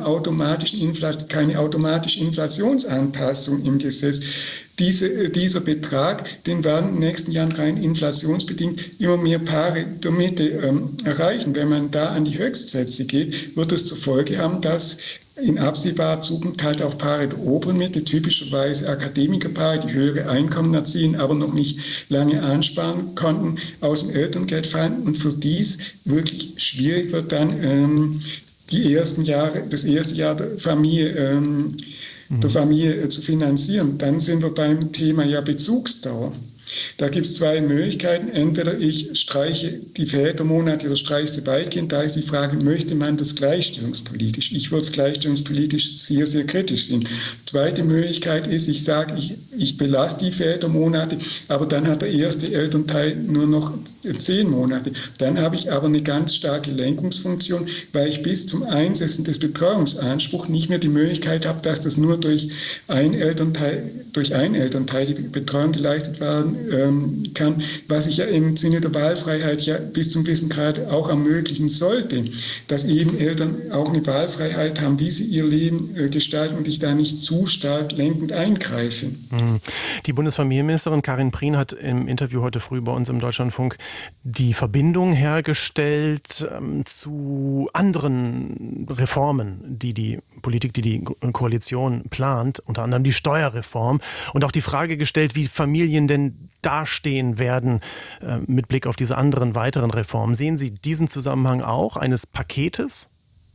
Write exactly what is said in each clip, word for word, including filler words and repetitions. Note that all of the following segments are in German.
automatischen Infl- keine automatische Inflationsanpassung im Gesetz. Diese, dieser Betrag, den werden in den nächsten Jahren rein inflationsbedingt immer mehr Paare der Mitte ähm, erreichen. Wenn man da an die Höchstsätze geht, wird es zur Folge haben, dass in absehbarer Zukunft halt auch Paare der oberen Mitte, typischerweise Akademikerpaare, die höhere Einkommen erzielen, aber noch nicht lange ansparen konnten, aus dem Elterngeld fallen und für dies wirklich schwierig wird dann ähm, die ersten Jahre, das erste Jahr der Familie ähm, der Familie zu finanzieren. Dann sind wir beim Thema ja Bezugsdauer. Da gibt es zwei Möglichkeiten. Entweder ich streiche die Vätermonate oder streiche sie weitgehend. Da ist die Frage, möchte man das gleichstellungspolitisch? Ich würde es gleichstellungspolitisch sehr, sehr kritisch sehen. Zweite Möglichkeit ist, ich sage, ich, ich belasse die Vätermonate, aber dann hat der erste Elternteil nur noch zehn Monate. Dann habe ich aber eine ganz starke Lenkungsfunktion, weil ich bis zum Einsetzen des Betreuungsanspruchs nicht mehr die Möglichkeit habe, dass das nur durch ein Elternteil, durch ein Elternteil die Betreuung geleistet werden kann, was ich ja im Sinne der Wahlfreiheit ja bis zum gewissen Grad auch ermöglichen sollte, dass eben Eltern auch eine Wahlfreiheit haben, wie sie ihr Leben gestalten und ich da nicht zu stark lenkend eingreife. Die Bundesfamilienministerin Karin Prien hat im Interview heute früh bei uns im Deutschlandfunk die Verbindung hergestellt ähm, zu anderen Reformen, die die Politik, die die Koalition plant, unter anderem die Steuerreform und auch die Frage gestellt, wie Familien denn dastehen werden äh, mit Blick auf diese anderen weiteren Reformen. Sehen Sie diesen Zusammenhang auch eines Paketes?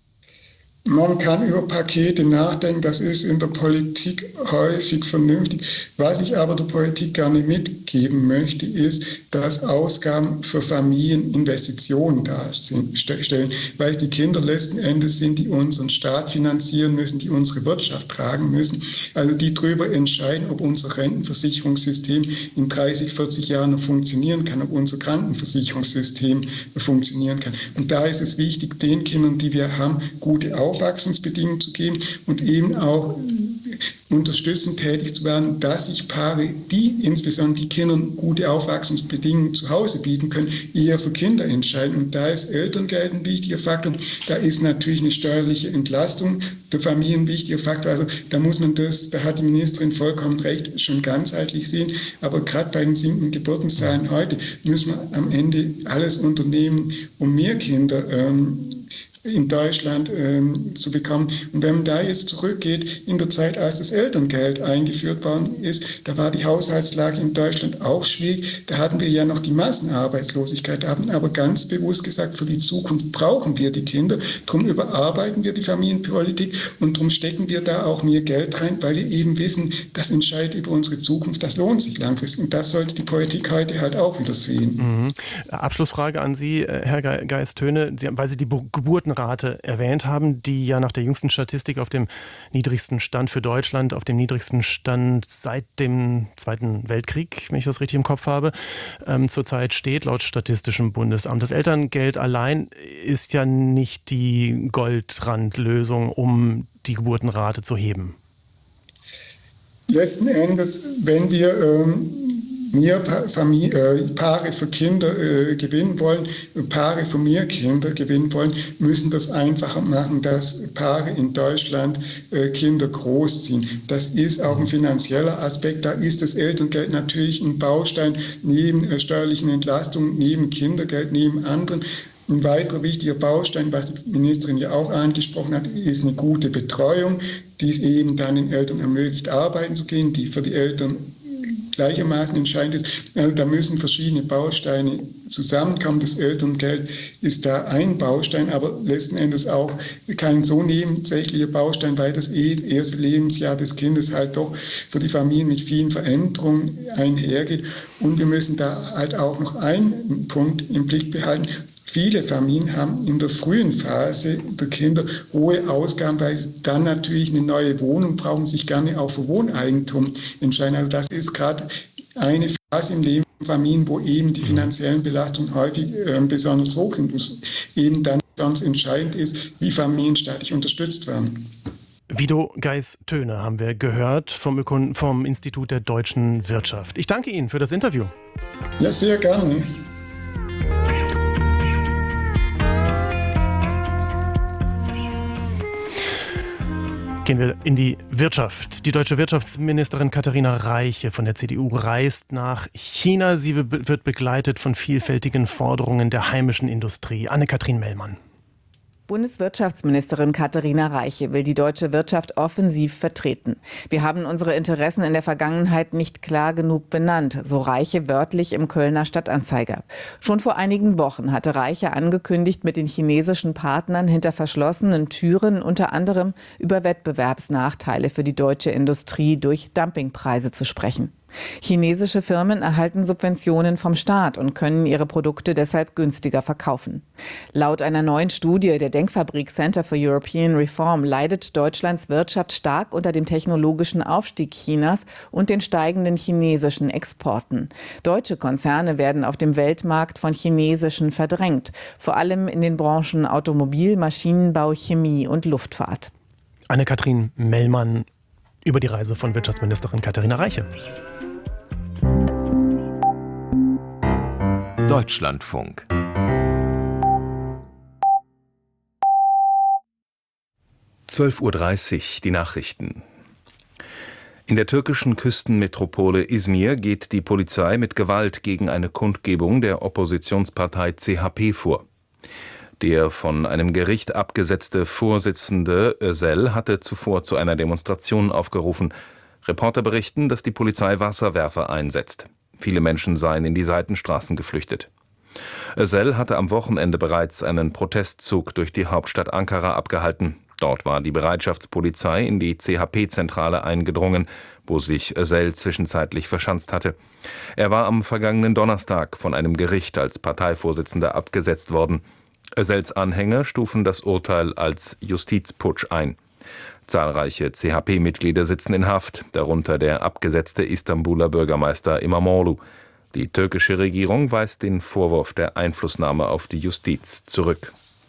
Man kann über Pakete nachdenken, das ist in der Politik häufig vernünftig. Was ich aber der Politik gerne mitgeben möchte, ist, dass Ausgaben für Familien Investitionen darstellen, weil es die Kinder letzten Endes sind, die unseren Staat finanzieren müssen, die unsere Wirtschaft tragen müssen, also die darüber entscheiden, ob unser Rentenversicherungssystem in dreißig, vierzig Jahren noch funktionieren kann, ob unser Krankenversicherungssystem funktionieren kann. Und da ist es wichtig, den Kindern, die wir haben, gute Aufmerksamkeit Aufwachsungsbedingungen zu geben und eben auch unterstützend tätig zu werden, dass sich Paare, die insbesondere die Kindern gute Aufwachsungsbedingungen zu Hause bieten können, eher für Kinder entscheiden. Und da ist Elterngeld ein wichtiger Faktor. Da ist natürlich eine steuerliche Entlastung der Familien ein wichtiger Faktor. Also da muss man das, da hat die Ministerin vollkommen recht, schon ganzheitlich sehen. Aber gerade bei den sinkenden Geburtenzahlen heute müssen wir am Ende alles unternehmen, um mehr Kinder ähm, in Deutschland ähm, zu bekommen. Und wenn man da jetzt zurückgeht, in der Zeit, als das Elterngeld eingeführt worden ist, da war die Haushaltslage in Deutschland auch schwierig. Da hatten wir ja noch die Massenarbeitslosigkeit. Da haben aber ganz bewusst gesagt, für die Zukunft brauchen wir die Kinder. Darum überarbeiten wir die Familienpolitik und darum stecken wir da auch mehr Geld rein, weil wir eben wissen, das entscheidet über unsere Zukunft, das lohnt sich langfristig. Und das sollte die Politik heute halt auch wieder sehen. Mhm. Abschlussfrage an Sie, Herr Geist-Töne, weil Sie die Geburten Rate erwähnt haben, die ja nach der jüngsten Statistik auf dem niedrigsten Stand für Deutschland, auf dem niedrigsten Stand seit dem Zweiten Weltkrieg, wenn ich das richtig im Kopf habe, ähm, zurzeit steht, laut Statistischem Bundesamt. Das Elterngeld allein ist ja nicht die Goldrandlösung, um die Geburtenrate zu heben. Letzten Endes, wenn wir ähm mehr Familie, äh, Paare für Kinder äh, gewinnen wollen, Paare für mehr Kinder gewinnen wollen, müssen wir es einfacher machen, dass Paare in Deutschland äh, Kinder großziehen. Das ist auch ein finanzieller Aspekt. Da ist das Elterngeld natürlich ein Baustein neben äh, steuerlichen Entlastungen, neben Kindergeld, neben anderen. Ein weiterer wichtiger Baustein, was die Ministerin ja auch angesprochen hat, ist eine gute Betreuung, die es eben dann den Eltern ermöglicht, arbeiten zu gehen, die für die Eltern gleichermaßen entscheidend ist. Also da müssen verschiedene Bausteine zusammenkommen. Das Elterngeld ist da ein Baustein, aber letzten Endes auch kein so nebensächlicher Baustein, weil das erste Lebensjahr des Kindes halt doch für die Familien mit vielen Veränderungen einhergeht. Und wir müssen da halt auch noch einen Punkt im Blick behalten. Viele Familien haben in der frühen Phase der Kinder hohe Ausgaben, weil sie dann natürlich eine neue Wohnung brauchen, sich gerne auch für Wohneigentum entscheiden. Also das ist gerade eine Phase im Leben von Familien, wo eben die finanziellen Belastungen häufig äh, besonders hoch sind, wo es eben dann ganz entscheidend ist, wie Familien staatlich unterstützt werden. Wido Geist-Töne haben wir gehört vom, Ökon- vom Institut der deutschen Wirtschaft. Ich danke Ihnen für das Interview. Ja, sehr gerne. Gehen wir in die Wirtschaft. Die deutsche Wirtschaftsministerin Katharina Reiche von der C D U reist nach China. Sie wird begleitet von vielfältigen Forderungen der heimischen Industrie. Anne-Kathrin Mellmann. Bundeswirtschaftsministerin Katharina Reiche will die deutsche Wirtschaft offensiv vertreten. Wir haben unsere Interessen in der Vergangenheit nicht klar genug benannt, so Reiche wörtlich im Kölner Stadtanzeiger. Schon vor einigen Wochen hatte Reiche angekündigt, mit den chinesischen Partnern hinter verschlossenen Türen unter anderem über Wettbewerbsnachteile für die deutsche Industrie durch Dumpingpreise zu sprechen. Chinesische Firmen erhalten Subventionen vom Staat und können ihre Produkte deshalb günstiger verkaufen. Laut einer neuen Studie der Denkfabrik Center for European Reform leidet Deutschlands Wirtschaft stark unter dem technologischen Aufstieg Chinas und den steigenden chinesischen Exporten. Deutsche Konzerne werden auf dem Weltmarkt von chinesischen verdrängt, vor allem in den Branchen Automobil, Maschinenbau, Chemie und Luftfahrt. Anne-Kathrin Mellmann über die Reise von Wirtschaftsministerin Katharina Reiche. Deutschlandfunk. zwölf Uhr dreißig, die Nachrichten. In der türkischen Küstenmetropole Izmir geht die Polizei mit Gewalt gegen eine Kundgebung der Oppositionspartei C H P vor. Der von einem Gericht abgesetzte Vorsitzende Özel hatte zuvor zu einer Demonstration aufgerufen. Reporter berichten, dass die Polizei Wasserwerfer einsetzt. Viele Menschen seien in die Seitenstraßen geflüchtet. Özel hatte am Wochenende bereits einen Protestzug durch die Hauptstadt Ankara abgehalten. Dort war die Bereitschaftspolizei in die C H P-Zentrale eingedrungen, wo sich Özel zwischenzeitlich verschanzt hatte. Er war am vergangenen Donnerstag von einem Gericht als Parteivorsitzender abgesetzt worden. Özels Anhänger stufen das Urteil als Justizputsch ein. Zahlreiche C H P-Mitglieder sitzen in Haft, darunter der abgesetzte Istanbuler Bürgermeister İmamoğlu. Die türkische Regierung weist den Vorwurf der Einflussnahme auf die Justiz zurück.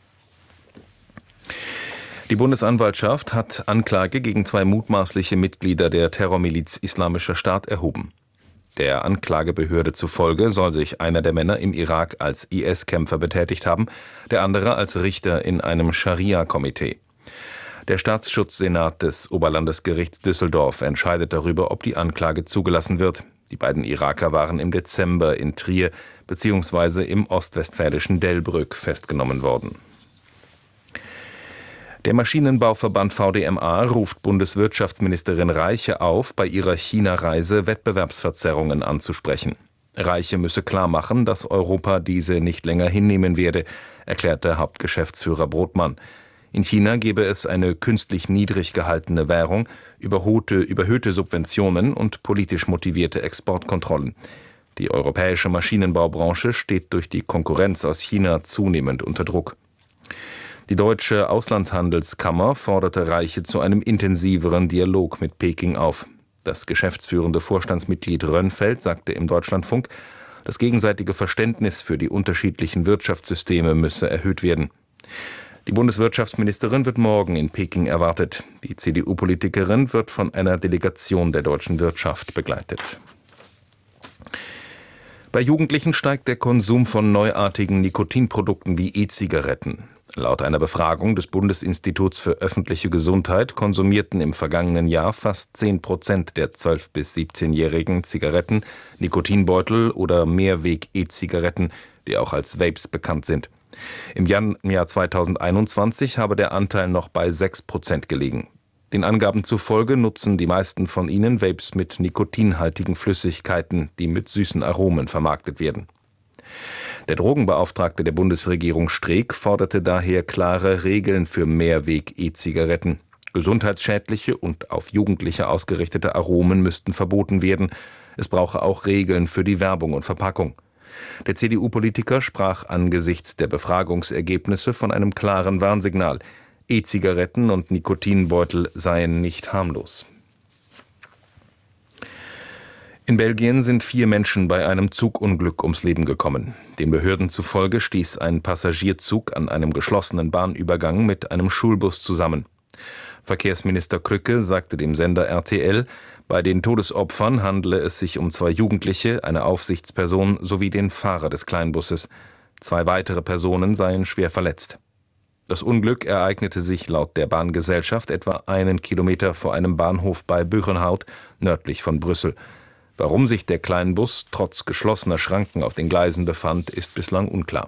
Die Bundesanwaltschaft hat Anklage gegen zwei mutmaßliche Mitglieder der Terrormiliz Islamischer Staat erhoben. Der Anklagebehörde zufolge soll sich einer der Männer im Irak als I S-Kämpfer betätigt haben, der andere als Richter in einem Scharia-Komitee. Der Staatsschutzsenat des Oberlandesgerichts Düsseldorf entscheidet darüber, ob die Anklage zugelassen wird. Die beiden Iraker waren im Dezember in Trier bzw. im ostwestfälischen Delbrück festgenommen worden. Der Maschinenbauverband V D M A ruft Bundeswirtschaftsministerin Reiche auf, bei ihrer China-Reise Wettbewerbsverzerrungen anzusprechen. Reiche müsse klarmachen, dass Europa diese nicht länger hinnehmen werde, erklärte Hauptgeschäftsführer Brodmann. In China gebe es eine künstlich niedrig gehaltene Währung, überhöhte, überhöhte Subventionen und politisch motivierte Exportkontrollen. Die europäische Maschinenbaubranche steht durch die Konkurrenz aus China zunehmend unter Druck. Die Deutsche Auslandshandelskammer forderte Reiche zu einem intensiveren Dialog mit Peking auf. Das geschäftsführende Vorstandsmitglied Rönnfeld sagte im Deutschlandfunk, das gegenseitige Verständnis für die unterschiedlichen Wirtschaftssysteme müsse erhöht werden. Die Bundeswirtschaftsministerin wird morgen in Peking erwartet. Die C D U-Politikerin wird von einer Delegation der deutschen Wirtschaft begleitet. Bei Jugendlichen steigt der Konsum von neuartigen Nikotinprodukten wie E-Zigaretten. Laut einer Befragung des Bundesinstituts für öffentliche Gesundheit konsumierten im vergangenen Jahr fast zehn Prozent der zwölf- bis siebzehnjährigen Zigaretten, Nikotinbeutel oder Mehrweg-E-Zigaretten, die auch als Vapes bekannt sind. Im Jahr zweitausendeinundzwanzig habe der Anteil noch bei sechs Prozent gelegen. Den Angaben zufolge nutzen die meisten von ihnen Vapes mit nikotinhaltigen Flüssigkeiten, die mit süßen Aromen vermarktet werden. Der Drogenbeauftragte der Bundesregierung Streeck forderte daher klare Regeln für Mehrweg-E-Zigaretten. Gesundheitsschädliche und auf Jugendliche ausgerichtete Aromen müssten verboten werden. Es brauche auch Regeln für die Werbung und Verpackung. Der C D U-Politiker sprach angesichts der Befragungsergebnisse von einem klaren Warnsignal. E-Zigaretten und Nikotinbeutel seien nicht harmlos. In Belgien sind vier Menschen bei einem Zugunglück ums Leben gekommen. Den Behörden zufolge stieß ein Passagierzug an einem geschlossenen Bahnübergang mit einem Schulbus zusammen. Verkehrsminister Krücke sagte dem Sender R T L, bei den Todesopfern handele es sich um zwei Jugendliche, eine Aufsichtsperson sowie den Fahrer des Kleinbusses. Zwei weitere Personen seien schwer verletzt. Das Unglück ereignete sich laut der Bahngesellschaft etwa einen Kilometer vor einem Bahnhof bei Buchenhout, nördlich von Brüssel. Warum sich der Kleinbus trotz geschlossener Schranken auf den Gleisen befand, ist bislang unklar.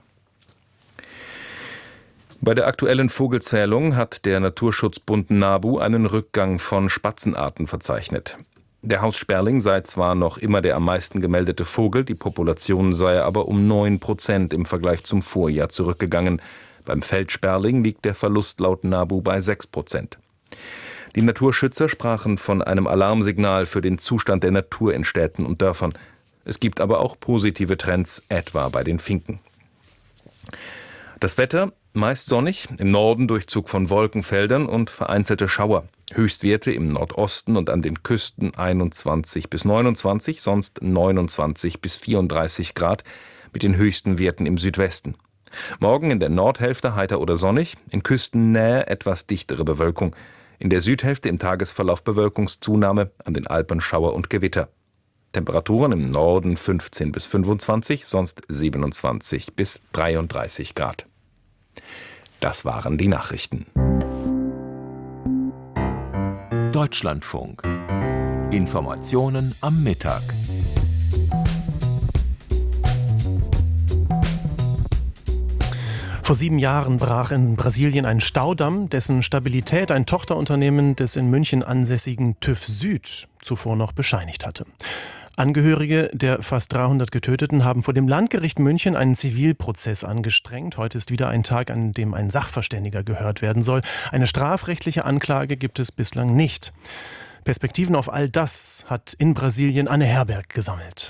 Bei der aktuellen Vogelzählung hat der Naturschutzbund NABU einen Rückgang von Spatzenarten verzeichnet. Der Haussperling sei zwar noch immer der am meisten gemeldete Vogel, die Population sei aber um neun Prozent im Vergleich zum Vorjahr zurückgegangen. Beim Feldsperling liegt der Verlust laut NABU bei sechs Prozent. Die Naturschützer sprachen von einem Alarmsignal für den Zustand der Natur in Städten und Dörfern. Es gibt aber auch positive Trends, etwa bei den Finken. Das Wetter meist sonnig, im Norden Durchzug von Wolkenfeldern und vereinzelte Schauer. Höchstwerte im Nordosten und an den Küsten einundzwanzig bis neunundzwanzig, sonst neunundzwanzig bis vierunddreißig Grad, mit den höchsten Werten im Südwesten. Morgen in der Nordhälfte heiter oder sonnig, in Küstennähe etwas dichtere Bewölkung. In der Südhälfte im Tagesverlauf Bewölkungszunahme, an den Alpen Schauer und Gewitter. Temperaturen im Norden fünfzehn bis fünfundzwanzig, sonst siebenundzwanzig bis dreiunddreißig Grad. Das waren die Nachrichten. Deutschlandfunk. Informationen am Mittag. Vor sieben Jahren brach in Brasilien ein Staudamm, dessen Stabilität ein Tochterunternehmen des in München ansässigen TÜV Süd zuvor noch bescheinigt hatte. Angehörige der fast dreihundert Getöteten haben vor dem Landgericht München einen Zivilprozess angestrengt. Heute ist wieder ein Tag, an dem ein Sachverständiger gehört werden soll. Eine strafrechtliche Anklage gibt es bislang nicht. Perspektiven auf all das hat in Brasilien Anne Herberg gesammelt.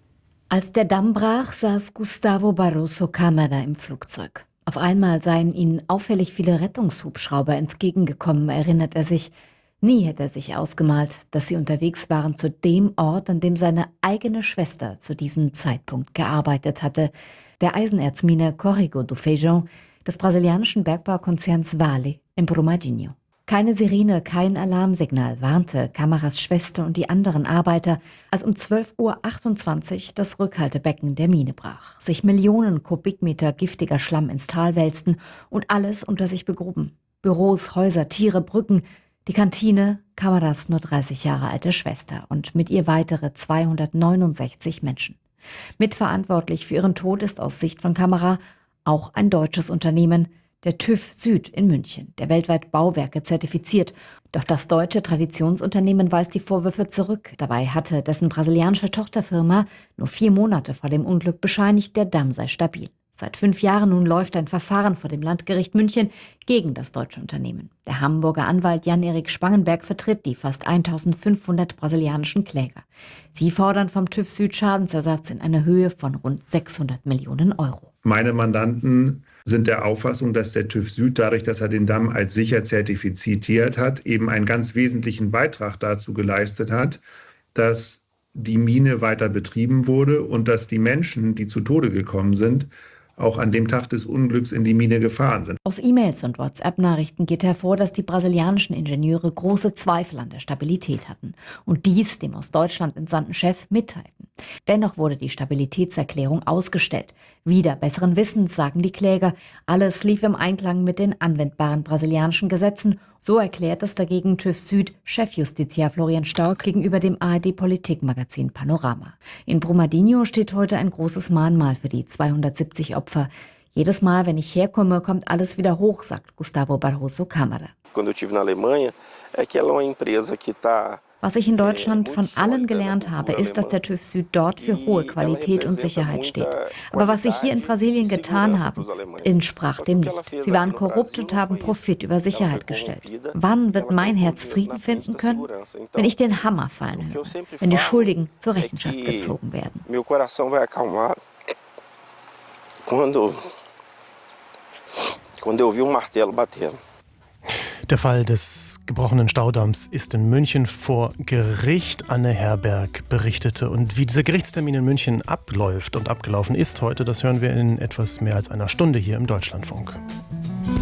Als der Damm brach, saß Gustavo Barroso Câmara im Flugzeug. Auf einmal seien ihnen auffällig viele Rettungshubschrauber entgegengekommen, erinnert er sich. Nie hätte er sich ausgemalt, dass sie unterwegs waren zu dem Ort, an dem seine eigene Schwester zu diesem Zeitpunkt gearbeitet hatte, der Eisenerzmine Córrego do Feijão des brasilianischen Bergbaukonzerns Vale in Brumadinho. Keine Sirene, kein Alarmsignal warnte Câmaras Schwester und die anderen Arbeiter, als um zwölf Uhr achtundzwanzig das Rückhaltebecken der Mine brach, sich Millionen Kubikmeter giftiger Schlamm ins Tal wälzten und alles unter sich begruben. Büros, Häuser, Tiere, Brücken, die Kantine, Câmaras nur dreißig Jahre alte Schwester und mit ihr weitere zweihundertneunundsechzig Menschen. Mitverantwortlich für ihren Tod ist aus Sicht von Câmara auch ein deutsches Unternehmen, der TÜV Süd in München, der weltweit Bauwerke zertifiziert. Doch das deutsche Traditionsunternehmen weist die Vorwürfe zurück. Dabei hatte dessen brasilianische Tochterfirma nur vier Monate vor dem Unglück bescheinigt, der Damm sei stabil. Seit fünf Jahren nun läuft ein Verfahren vor dem Landgericht München gegen das deutsche Unternehmen. Der Hamburger Anwalt Jan-Erik Spangenberg vertritt die fast eintausendfünfhundert brasilianischen Kläger. Sie fordern vom TÜV Süd Schadensersatz in einer Höhe von rund sechshundert Millionen Euro. Meine Mandanten sind der Auffassung, dass der TÜV Süd, dadurch, dass er den Damm als sicher zertifiziert hat, eben einen ganz wesentlichen Beitrag dazu geleistet hat, dass die Mine weiter betrieben wurde und dass die Menschen, die zu Tode gekommen sind, auch an dem Tag des Unglücks in die Mine gefahren sind. Aus E-Mails und WhatsApp-Nachrichten geht hervor, dass die brasilianischen Ingenieure große Zweifel an der Stabilität hatten und dies dem aus Deutschland entsandten Chef mitteilten. Dennoch wurde die Stabilitätserklärung ausgestellt. Wider besseren Wissens sagen die Kläger, alles lief im Einklang mit den anwendbaren brasilianischen Gesetzen. So erklärt es dagegen TÜV Süd Chefjustiziar Florian Stark gegenüber dem A R D-Politikmagazin Panorama. In Brumadinho steht heute ein großes Mahnmal für die zweihundertsiebzig Opfer. Jedes Mal, wenn ich herkomme, kommt alles wieder hoch, sagt Gustavo Barroso Câmara. Was ich in Deutschland von allen gelernt habe, ist, dass der TÜV Süd dort für hohe Qualität und Sicherheit steht. Aber was sie hier in Brasilien getan haben, entsprach dem nicht. Sie waren korrupt und haben Profit über Sicherheit gestellt. Wann wird mein Herz Frieden finden können? Wenn ich den Hammer fallen höre, wenn die Schuldigen zur Rechenschaft gezogen werden. Quando, quando eu vi um martelo bater. Der Fall des gebrochenen Staudamms ist in München vor Gericht. Anne Herberg berichtete. Und wie dieser Gerichtstermin in München abläuft und abgelaufen ist heute, das hören wir in etwas mehr als einer Stunde hier im Deutschlandfunk.